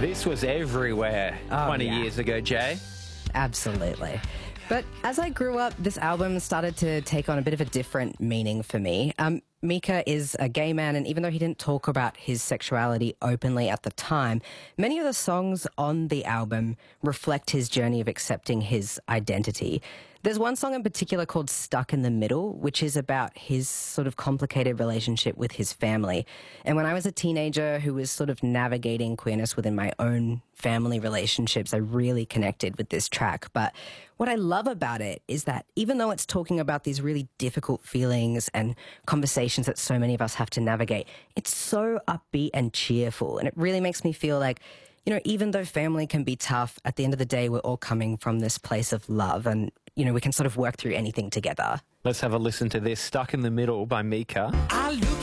This was everywhere 20 years ago, Jay. Absolutely. But as I grew up, this album started to take on a bit of a different meaning for me. Mika is a gay man, and even though he didn't talk about his sexuality openly at the time, many of the songs on the album reflect his journey of accepting his identity. There's one song in particular called Stuck in the Middle, which is about his sort of complicated relationship with his family. And when I was a teenager who was sort of navigating queerness within my own family relationships, I really connected with this track. But what I love about it is that even though it's talking about these really difficult feelings and conversations that so many of us have to navigate, it's so upbeat and cheerful. And it really makes me feel like, you know, even though family can be tough, at the end of the day, we're all coming from this place of love and, you know, we can sort of work through anything together. Let's have a listen to this, Stuck in the Middle by Mika. I look